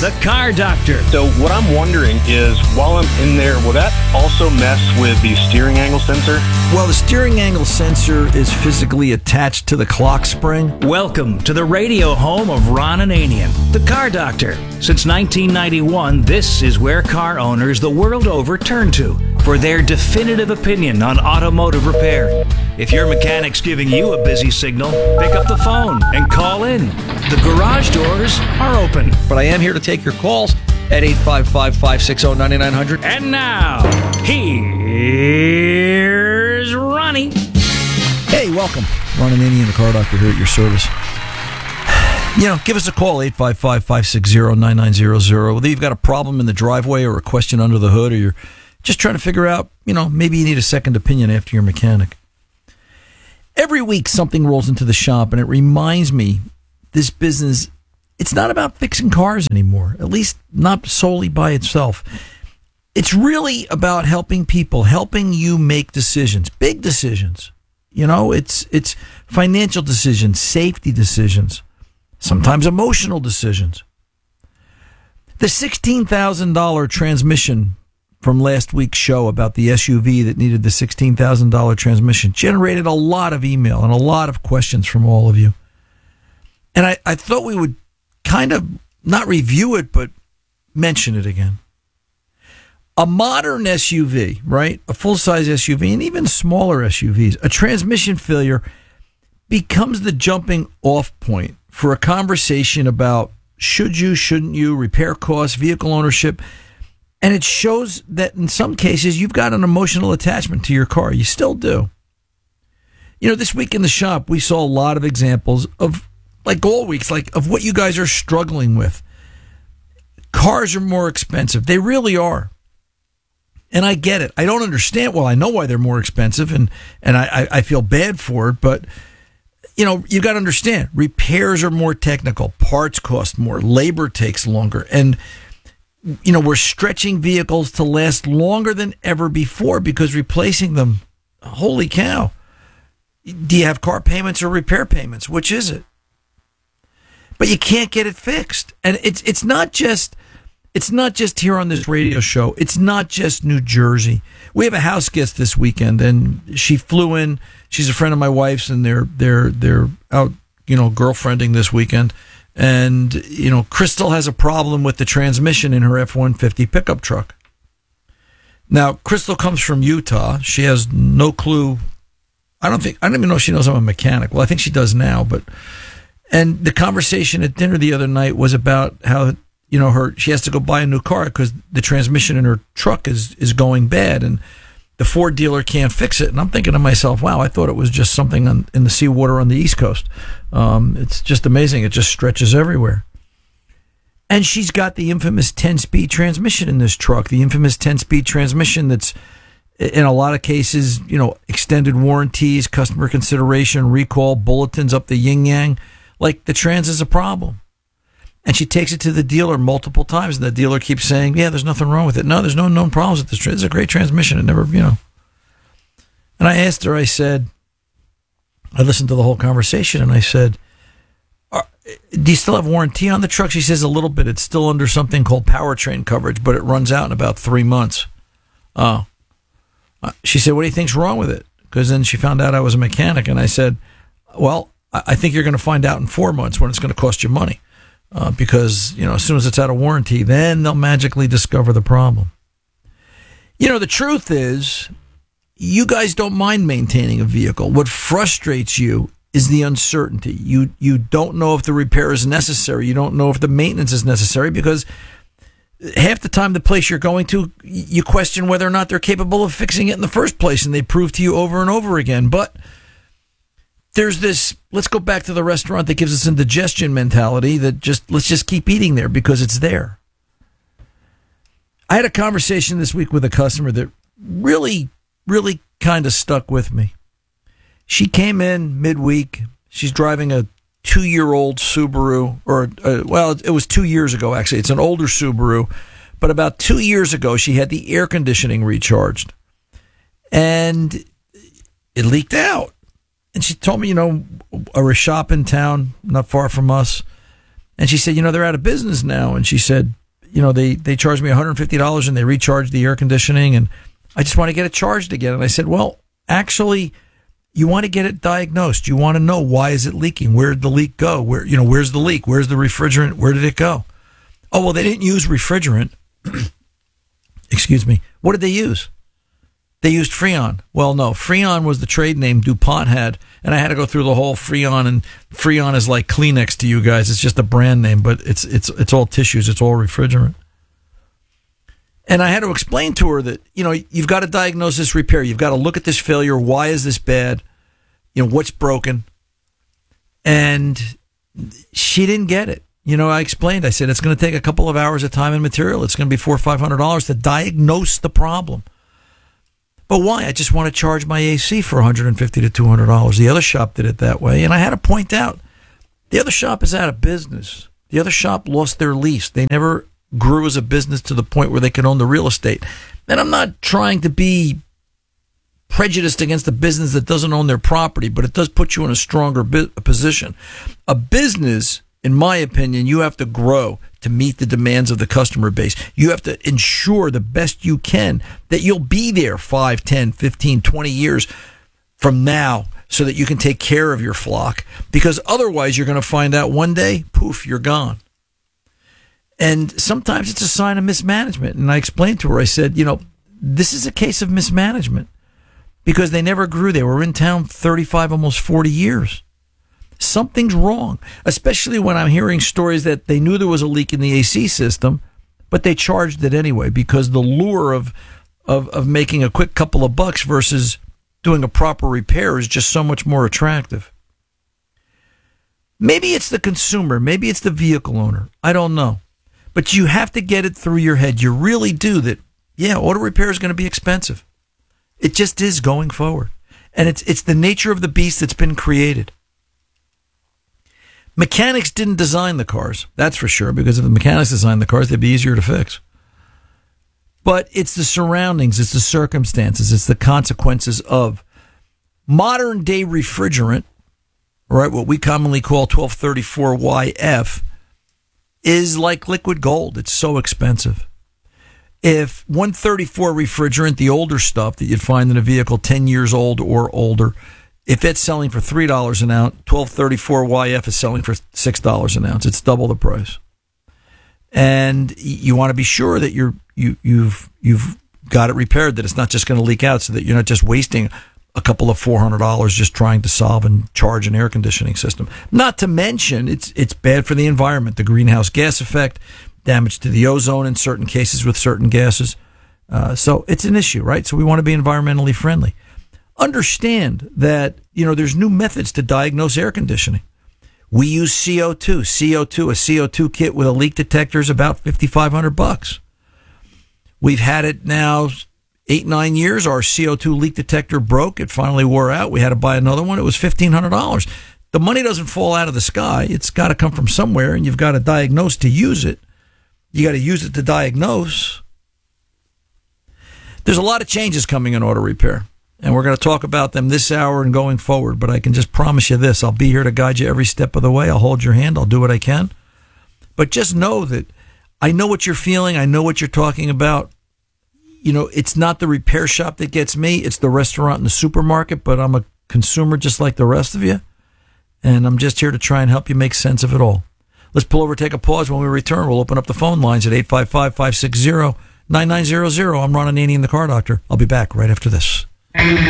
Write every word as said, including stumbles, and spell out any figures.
The Car Doctor. So what I'm wondering is, while I'm in there, will that also mess with the steering angle sensor? Well, the steering angle sensor is physically attached to the clock spring. Welcome to the radio home of Ron Ananian, The Car Doctor. Since nineteen ninety-one, this is where car owners the world over turn to for their definitive opinion on automotive repair. If your mechanic's giving you a busy signal, pick up the phone and call in. The garage doors are open. But I am here to take your calls at eight five five, five six zero, nine nine zero zero. And now, here's Ronnie. Hey, welcome. Ron Ananian, The Car Doctor, here at your service. You know, give us a call, eight five five, five six zero, nine nine zero zero. Whether you've got a problem in the driveway or a question under the hood, or you're just trying to figure out, you know, maybe you need a second opinion after your mechanic. Every week something rolls into the shop, and it reminds me this business, it's not about fixing cars anymore, at least not solely by itself. It's really about helping people, helping you make decisions, big decisions. You know, it's it's financial decisions, safety decisions, sometimes emotional decisions. The sixteen thousand dollars transmission from last week's show about the S U V that needed the sixteen thousand dollars transmission generated a lot of email and a lot of questions from all of you. And I, I thought we would kind of not review it, but mention it again. A modern S U V, right? A full-size S U V and even smaller S U Vs, a transmission failure becomes the jumping off point for a conversation about should you, shouldn't you, repair costs, vehicle ownership. And it shows that in some cases you've got an emotional attachment to your car. You still do. You know, this week in the shop, we saw a lot of examples of, like all weeks, like of what you guys are struggling with. Cars are more expensive. They really are. And I get it. I don't understand. Well, I know why they're more expensive, and, and I, I feel bad for it. But, you know, you've got to understand. Repairs are more technical. Parts cost more. Labor takes longer. And you know, we're stretching vehicles to last longer than ever before because replacing them, holy cow. Do you have car payments or repair payments? Which is it? But you can't get it fixed. And it's it's not just it's not just here on this radio show. It's not just New Jersey. We have a house guest this weekend, and she flew in. She's a friend of my wife's, and they're they're they're out, you know, girlfriending this weekend. And, you know, Crystal has a problem with the transmission in her F one fifty pickup truck. Now, Crystal comes from Utah. She has no clue. I don't think, I don't even know if she knows I'm a mechanic. Well, I think she does now. But, and the conversation at dinner the other night was about how, you know, her, she has to go buy a new car because the transmission in her truck is, is going bad. And the Ford dealer can't fix it. And I'm thinking to myself, wow, I thought it was just something on, in the seawater on the East Coast. Um, it's just amazing. It just stretches everywhere. And she's got the infamous ten-speed transmission in this truck, the infamous ten-speed transmission that's, in a lot of cases, you know, extended warranties, customer consideration, recall, bulletins up the yin-yang. Like, the trans is a problem. And she takes it to the dealer multiple times, and the dealer keeps saying, yeah, there's nothing wrong with it. No, there's no known problems with this. It's a great transmission. It never, you know. And I asked her, I said, I listened to the whole conversation, and I said, do you still have warranty on the truck? She says, a little bit. It's still under something called powertrain coverage, but it runs out in about three months. Oh. She said, what do you think's wrong with it? Because then she found out I was a mechanic, and I said, well, I think you're going to find out in four months when it's going to cost you money. Uh, because, you know, as soon as it's out of warranty, then they'll magically discover the problem. You know, the truth is, you guys don't mind maintaining a vehicle. What frustrates you is the uncertainty. You you don't know if the repair is necessary. You don't know if the maintenance is necessary because half the time the place you're going to, you question whether or not they're capable of fixing it in the first place, and they prove to you over and over again. But there's this, let's go back to the restaurant that gives us indigestion mentality that just, let's just keep eating there because it's there. I had a conversation this week with a customer that really, really kind of stuck with me. She came in midweek. She's driving a two-year-old Subaru, or, uh, well, it was two years ago, actually. It's an older Subaru. But about two years ago, she had the air conditioning recharged. And it leaked out. And she told me, you know, a shop in town, not far from us. And she said, you know, they're out of business now. And she said, you know, they, they charged me one hundred fifty dollars and they recharged the air conditioning, and I just want to get it charged again. And I said, well, actually, you want to get it diagnosed. You want to know, why is it leaking? Where did the leak go? Where, you know, where's the leak? Where's the refrigerant? Where did it go? Oh, well, they didn't use refrigerant. Excuse me. What did they use? They used Freon. Well, no, Freon was the trade name DuPont had, and I had to go through the whole Freon, and Freon is like Kleenex to you guys. It's just a brand name, but it's it's it's all tissues. It's all refrigerant. And I had to explain to her that, you know, you've got to diagnose this repair. You've got to look at this failure. Why is this bad? You know, what's broken? And she didn't get it. You know, I explained. I said, it's going to take a couple of hours of time and material. It's going to be four or five hundred dollars to diagnose the problem. But why? I just want to charge my A C for one hundred fifty to two hundred dollars. The other shop did it that way. And I had to point out, the other shop is out of business. The other shop lost their lease. They never grew as a business to the point where they could own the real estate. And I'm not trying to be prejudiced against a business that doesn't own their property, but it does put you in a stronger bi- position. A business, in my opinion, you have to grow to meet the demands of the customer base. You have to ensure the best you can that you'll be there five, ten, fifteen, twenty years from now so that you can take care of your flock. Because otherwise you're going to find out one day, poof, you're gone. And sometimes it's a sign of mismanagement. And I explained to her, I said, you know, this is a case of mismanagement because they never grew. They were in town thirty-five, almost forty years. Something's wrong, especially when I'm hearing stories that they knew there was a leak in the A C system, but they charged it anyway because the lure of, of, of making a quick couple of bucks versus doing a proper repair is just so much more attractive. Maybe it's the consumer. Maybe it's the vehicle owner. I don't know. But you have to get it through your head. You really do that. Yeah, auto repair is going to be expensive. It just is going forward. And it's it's the nature of the beast that's been created. Mechanics didn't design the cars, that's for sure, because if the mechanics designed the cars, they'd be easier to fix. But it's the surroundings, it's the circumstances, it's the consequences of modern day refrigerant, right? What we commonly call twelve thirty-four Y F is like liquid gold. It's so expensive. If one thirty-four refrigerant, the older stuff that you'd find in a vehicle ten years old or older, if it's selling for three dollars an ounce, twelve thirty-four Y F is selling for six dollars an ounce. It's double the price. And you want to be sure that you're, you, you've, you've got it repaired, that it's not just going to leak out so that you're not just wasting a couple of four hundred dollars just trying to solve and charge an air conditioning system. Not to mention, it's, it's bad for the environment, the greenhouse gas effect, damage to the ozone in certain cases with certain gases. Uh, so it's an issue, right? So we want to be environmentally friendly. Understand that, you know, there's new methods to diagnose air conditioning. We use C O two. C O two, a C O two kit with a leak detector is about fifty-five hundred bucks. We've had it now eight, nine years. Our C O two leak detector broke. It finally wore out. We had to buy another one. It was fifteen hundred dollars. The money doesn't fall out of the sky. It's got to come from somewhere, and you've got to diagnose to use it. You got to use it to diagnose. There's a lot of changes coming in auto repair. And we're going to talk about them this hour and going forward. But I can just promise you this. I'll be here to guide you every step of the way. I'll hold your hand. I'll do what I can. But just know that I know what you're feeling. I know what you're talking about. You know, it's not the repair shop that gets me. It's the restaurant and the supermarket. But I'm a consumer just like the rest of you. And I'm just here to try and help you make sense of it all. Let's pull over, take a pause. When we return, we'll open up the phone lines at eight five five, five six zero, nine nine zero zero. I'm Ron Ananian, the Car Doctor. I'll be back right after this.